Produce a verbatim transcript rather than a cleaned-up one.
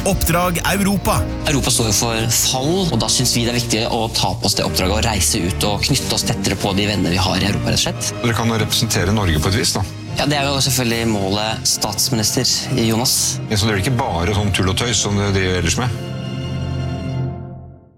Oppdrag Europa. Europa står jo for fall, og da synes vi det er viktig å ta på oss det oppdraget og reise ut og knytte oss tettere på de venner vi har i Europa, rett og slett. Dere kan jo representere Norge på et vis, da. Ja, det er jo selvfølgelig målet statsminister Jonas. Ja, så det er ikke bare sånn tull og tøys som det driver ellers med?